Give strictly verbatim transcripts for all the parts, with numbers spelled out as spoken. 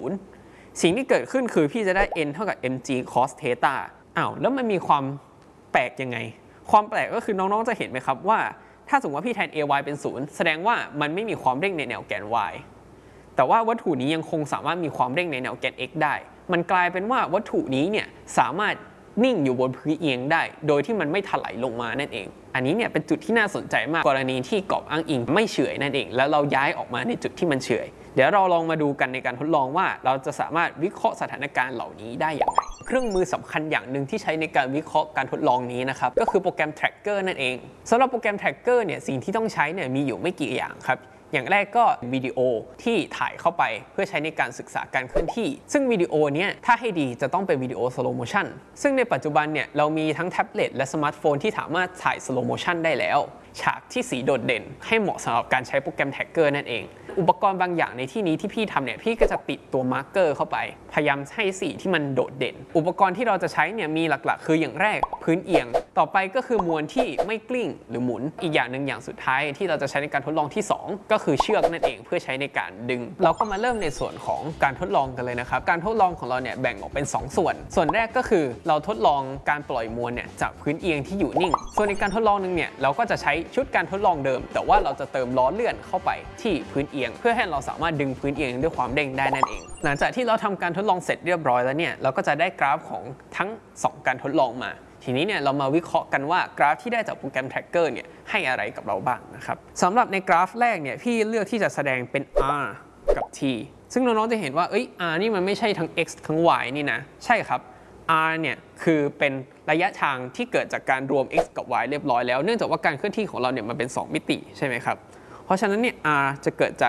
นย์สิ่งที่เกิดขึ้นคือพี่จะได้ n เท่ากับ mg cos theta อ้าวแล้วมันมีความแปลกยังไงความแปลกก็คือน้องๆจะเห็นไหมครับว่าถ้าสมมติว่าพี่แทน ay เป็นศูนย์แสดงว่ามันไม่มีความเร่งในแนวแกน y แต่ว่าวัตถุนี้ยังคงสามารถมีความเร่งในแนวแกน x ได้มันกลายเป็นว่าวัตถุนี้เนี่ยสามารถนิ่งอยู่บนพื้นเอียงได้โดยที่มันไม่ถลายลงมานั่นเองอันนี้เนี่ยเป็นจุดที่น่าสนใจมากกรณีที่กรอบอ้างอิงไม่เฉื่อยนั่นเองแล้วเราย้ายออกมาในจุดที่มันเฉื่อยเดี๋ยวเราลองมาดูกันในการทดลองว่าเราจะสามารถวิเคราะห์สถานการณ์เหล่านี้ได้อย่างไรเครื่องมือสำคัญอย่างหนึ่งที่ใช้ในการวิเคราะห์การทดลองนี้นะครับก็คือโปรแกรม tracker นั่นเองสำหรับโปรแกรม tracker เนี่ยสิ่งที่ต้องใช้เนี่ยมีอยู่ไม่กี่อย่างครับอย่างแรกก็วิดีโอที่ถ่ายเข้าไปเพื่อใช้ในการศึกษาการเคลื่อนที่ซึ่งวิดีโอเนี้ยถ้าให้ดีจะต้องเป็นวิดีโอ slow motion ซึ่งในปัจจุบันเนี่ยเรามีทั้งแท็บเล็ตและสมาร์ทโฟนที่สามารถถ่าย slow motion ได้แล้วฉากที่สีโดดเด่นให้เหมาะสำหรับการใช้โปรแกรม tracker นั่นเองอุปกรณ์บางอย่างในที่นี้ที่พี่ทำเนี่ยพี่ก็จะติดตัวมาร์กเกอร์เข้าไปพยายามให้สีที่มันโดดเด่นอุปกรณ์ที่เราจะใช้เนี่ยมีหลักๆคืออย่างแรกพื้นเอียงต่อไปก็คือมวลที่ไม่กลิ้งหรือหมุนอีกอย่างหนึ่งอย่างสุดท้ายที่เราจะใช้ในการทดลองที่สองก็คือเชือกนั่นเองเพื่อใช้ในการดึงเราก็มาเริ่มในส่วนของการทดลองกันเลยนะครับการทดลองของเราเนี่ยแบ่งออกเป็นสองส่วนส่วนแรกก็คือเราทดลองการปล่อยมวลเนี่ยจากพื้นเอียงที่อยู่นิ่งส่วนในการทดลองนึงเนี่ยเราก็จะใช้ชุดการทดลองเดิมแต่ว่าเราจะเติมล้อเลื่อนเข้าไปที่พื้นเอียงเพื่อให้เราสามารถดึงพื้นเอียงด้วยความเร่งได้นั่นเองหลังจากที่เราทำการทดลองเสร็จเรียบร้อยแล้วเนี่ยเราก็จะได้กราฟของทั้งสองการทดลองมาทีนี้เนี่ยเรามาวิเคราะห์กันว่ากราฟที่ได้จากโปรแกรม tracker เนี่ยให้อะไรกับเราบ้างนะครับสำหรับในกราฟแรกเนี่ยพี่เลือกที่จะแสดงเป็น r กับ t ซึ่งน้องๆจะเห็นว่าเอ้ย r นี่มันไม่ใช่ทั้ง x ทั้ง y นี่นะใช่ครับ r เนี่ยคือเป็นระยะทางที่เกิดจากการรวม x กับ y เรียบร้อยแล้วเนื่องจากว่าการเคลื่อนที่ของเราเนี่ยมันเป็นสองมิติใช่ไหมครับเพราะฉะนั้นเนี่ย r จะเกิดจาก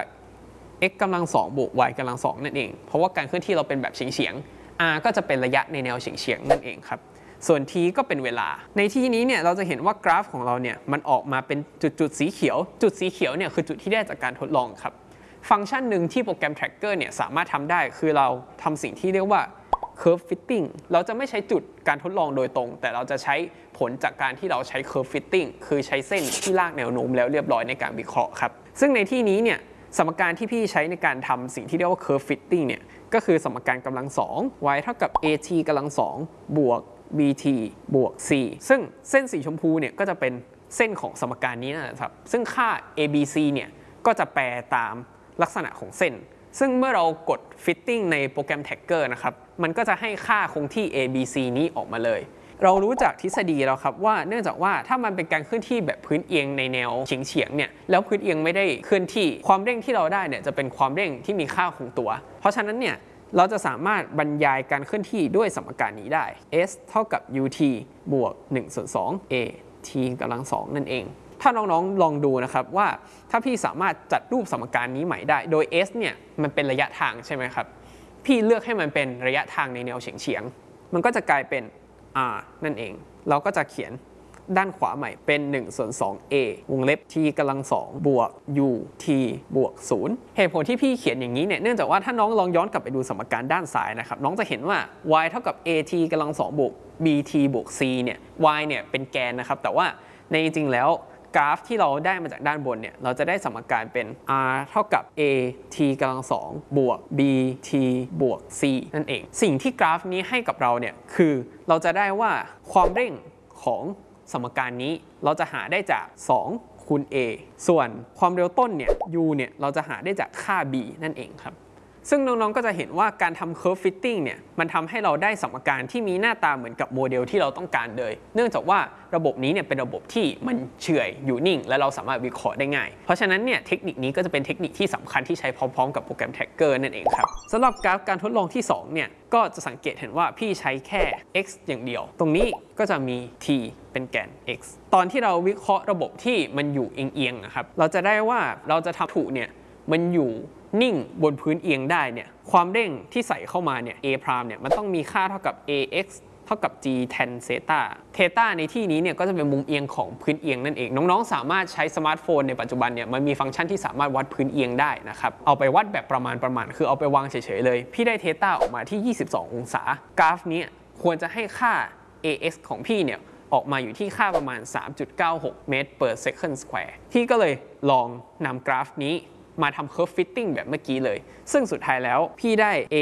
x กำลังสองบวก y กำลังสองนั่นเองเพราะว่าการเคลื่อนที่เราเป็นแบบเฉียงๆ r ก็จะเป็นระยะในแนวเฉียงๆนั่นเองครับส่วน t ก็เป็นเวลาในที่นี้เนี่ยเราจะเห็นว่ากราฟของเราเนี่ยมันออกมาเป็นจุดๆสีเขียวจุดสีเขียวเนี่ยคือจุดที่ได้จากการทดลองครับฟังก์ชันหนึ่งที่โปรแกรม tracker เนี่ยสามารถทำได้คือเราทำสิ่งที่เรียกว่า curve fitting เราจะไม่ใช้จุดการทดลองโดยตรงแต่เราจะใช้ผลจากการที่เราใช้ curve fitting คือใช้เส้นที่ลากแนวโน้มแล้วเรียบร้อยในการวิเคราะห์ครับซึ่งในที่นี้เนี่ยสมการที่พี่ใช้ในการทำสิ่งที่เรียกว่า curve fitting เนี่ยก็คือสมการกำลังสอง y เท่ากับ at กำลังสองบวก bt บวก c ซึ่งเส้นสีชมพูเนี่ยก็จะเป็นเส้นของสมการนี้นะครับซึ่งค่า abc เนี่ยก็จะแปลตามลักษณะของเส้นซึ่งเมื่อเรากด fitting ในโปรแกรม tracker นะครับมันก็จะให้ค่าคงที่ abc นี้ออกมาเลยเรารู้จากทฤษฎีแล้วครับว่าเนื่องจากว่าถ้ามันเป็นการเคลื่อนที่แบบพื้นเอียงในแนวเฉียงๆเนี่ยแล้วพื้นเอียงไม่ได้เคลื่อนที่ความเร่งที่เราได้เนี่ยจะเป็นความเร่งที่มีค่าคงตัวเพราะฉะนั้นเนี่ยเราจะสามารถบรรยายการเคลื่อนที่ด้วยสมการนี้ได้ s เท่ากับ ut บวกหนึ่งส่วนสอง a t กำลังสองนั่นเองถ้าน้องๆลองดูนะครับว่าถ้าพี่สามารถจัดรูปสมการนี้ใหม่ได้โดย s เนี่ยมันเป็นระยะทางใช่ไหมครับพี่เลือกให้มันเป็นระยะทางในแนวเฉียงๆมันก็จะกลายเป็น r นั่นเองเราก็จะเขียนด้านขวาใหม่เป็นหนึ่งส่วนสอง a วงเล็บ t กำลังสองบวก u t บวกศูนย์เหตุผลที่พี่เขียนอย่างนี้เนี่ยเนื่องจากว่าถ้าน้องลองย้อนกลับไปดูสมการด้านซ้ายนะครับน้องจะเห็นว่า y เท่ากับ at กำลังสองบวก bt บวก c เนี่ย y เนี่ยเป็นแกนนะครับแต่ว่าในจริงๆแล้วกราฟที่เราได้มาจากด้านบนเนี่ยเราจะได้สมการเป็น r เท่ากับ at กำลังสองบวก bt บวก c นั่นเองสิ่งที่กราฟนี้ให้กับเราเนี่ยคือเราจะได้ว่าความเร่งของสมการนี้เราจะหาได้จากสองคูณ a ส่วนความเร็วต้นเนี่ย u เนี่ยเราจะหาได้จากค่า b นั่นเองครับซึ่งน้องๆก็จะเห็นว่าการทำ curve fitting เนี่ยมันทำให้เราได้สมการที่มีหน้าตาเหมือนกับโมเดลที่เราต้องการเลยเนื่องจากว่าระบบนี้เนี่ยเป็นระบบที่มันเฉื่อยอยู่นิ่งและเราสามารถวิเคราะห์ได้ง่ายเพราะฉะนั้นเนี่ยเทคนิคนี้ก็จะเป็นเทคนิคที่สำคัญที่ใช้พร้อมๆกับโปรแกรม tracker นั่นเองครับสำหรับกราฟการทดลองที่สองเนี่ยก็จะสังเกตเห็นว่าพี่ใช้แค่ x อย่างเดียวตรงนี้ก็จะมี t เป็นแกน x ตอนที่เราวิเคราะห์ระบบที่มันอยู่เอียงๆนะครับเราจะได้ว่าเราจะทำถูกเนี่ยมันอยู่นิ่งบนพื้นเอียงได้เนี่ยความเร่งที่ใส่เข้ามาเนี่ย a พรามเนี่ยมันต้องมีค่าเท่ากับ ax เท่ากับ g tan theta theta ในที่นี้เนี่ยก็จะเป็นมุมเอียงของพื้นเอียงนั่นเองน้องๆสามารถใช้สมาร์ทโฟนในปัจจุบันเนี่ยมันมีฟังก์ชันที่สามารถวัดพื้นเอียงได้นะครับเอาไปวัดแบบประมาณประมาณคือเอาไปวางเฉยๆเลยพี่ได้ theta ออกมาที่ยี่สิบสององศากราฟนี้ควรจะให้ค่า ax ของพี่เนี่ยออกมาอยู่ที่ค่าประมาณ สามจุดเก้าหก เมตร per second square พี่ก็เลยลองนำกราฟนี้มาทำ curve fitting แบบเมื่อกี้เลยซึ่งสุดท้ายแล้วพี่ได้